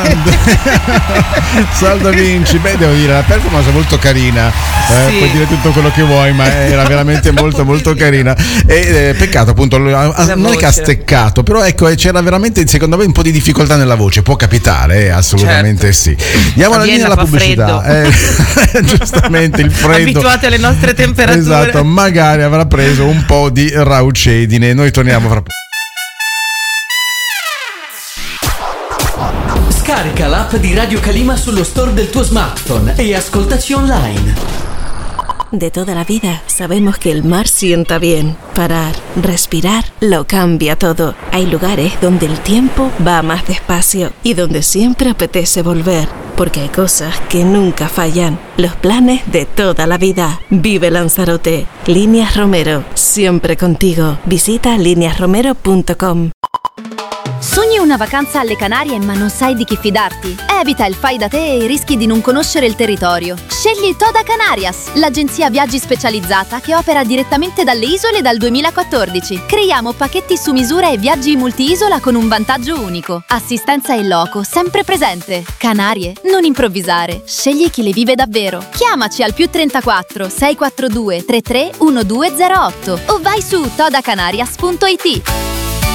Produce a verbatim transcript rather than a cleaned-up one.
grande. Saldo vinci. Beh, devo dire, la performance è molto carina. Eh, sì. Puoi dire tutto quello che vuoi, ma era veramente molto molto carina. E eh, peccato appunto, non è che ha steccato, però ecco, c'era veramente secondo me un po' di difficoltà nella voce. Può capitare, eh, assolutamente certo. Sì. Diamo la linea alla pubblicità. Eh, giustamente il freddo. Abituati alle nostre temperature. Esatto, magari avrà preso un po' di raucedine. Noi torniamo fra poco. Scarica l'app di Radio Calima sullo store del tuo smartphone e ascoltaci online. De toda la vida sabemos que el mar sienta bien. Parar, respirar, lo cambia todo. Hay lugares donde el tiempo va más despacio y donde siempre apetece volver. Porque hay cosas que nunca fallan. Los planes de toda la vida. Vive Lanzarote. Líneas Romero. Siempre contigo. Visita líneas romero punto com. Sogni una vacanza alle Canarie ma non sai di chi fidarti? Evita il fai da te e i rischi di non conoscere il territorio. Scegli Toda Canarias, l'agenzia viaggi specializzata che opera direttamente dalle isole dal duemilaquattordici. Creiamo pacchetti su misura e viaggi multi-isola con un vantaggio unico. Assistenza in loco, sempre presente. Canarie, non improvvisare. Scegli chi le vive davvero. Chiamaci al più trentaquattro sei quattro due tre tre uno due zero otto o vai su toda canarias punto it.